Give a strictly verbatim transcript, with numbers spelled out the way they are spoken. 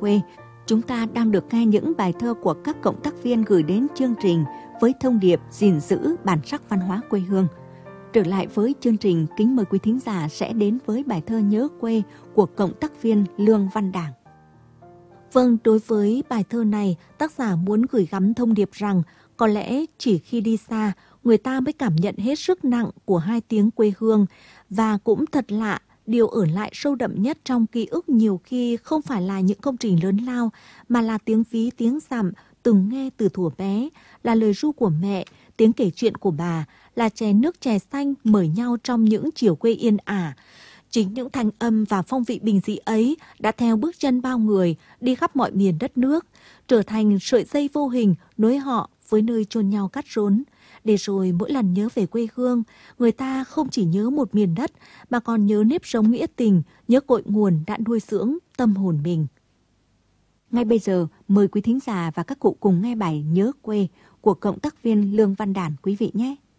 quê. Chúng ta đang được nghe những bài thơ của các cộng tác viên gửi đến chương trình với thông điệp gìn giữ bản sắc văn hóa quê hương. Trở lại với chương trình, kính mời quý thính giả sẽ đến với bài thơ Nhớ quê của cộng tác viên Lương Văn Đảng. Vâng, đối với bài thơ này, tác giả muốn gửi gắm thông điệp rằng có lẽ chỉ khi đi xa, người ta mới cảm nhận hết sức nặng của hai tiếng quê hương. Và cũng thật lạ, điều ở lại sâu đậm nhất trong ký ức nhiều khi không phải là những công trình lớn lao, mà là tiếng ví tiếng dặm từng nghe từ thuở bé, là lời ru của mẹ, tiếng kể chuyện của bà, là chè nước chè xanh mời nhau trong những chiều quê yên ả. Chính những thanh âm và phong vị bình dị ấy đã theo bước chân bao người đi khắp mọi miền đất nước, trở thành sợi dây vô hình nối họ với nơi chôn nhau cắt rốn. Để rồi mỗi lần nhớ về quê hương, người ta không chỉ nhớ một miền đất mà còn nhớ nếp sống nghĩa tình, nhớ cội nguồn đã nuôi dưỡng tâm hồn mình. Ngay bây giờ, mời quý thính giả và các cụ cùng nghe bài Nhớ quê của cộng tác viên Lương Văn Đản quý vị nhé.